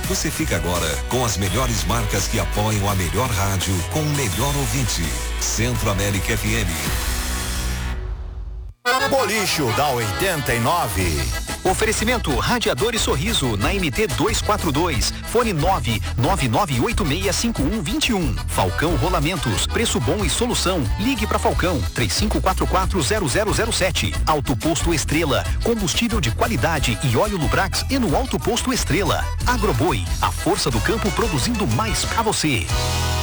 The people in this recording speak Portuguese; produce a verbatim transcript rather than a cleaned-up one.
Você fica agora com as melhores marcas que apoiam a melhor rádio com o melhor ouvinte. Centro América F M. Bolicho da oitenta e nove. Oferecimento Radiador e Sorriso na M T duzentos e quarenta e dois. Fone nove nove nove oito seis cinco um dois um. Falcão Rolamentos. Preço bom e solução. Ligue para Falcão três cinco quatro quatro zero zero zero sete. Alto Posto Estrela. Combustível de qualidade e óleo Lubrax e no Alto Posto Estrela. Agroboi. A força do campo produzindo mais para você.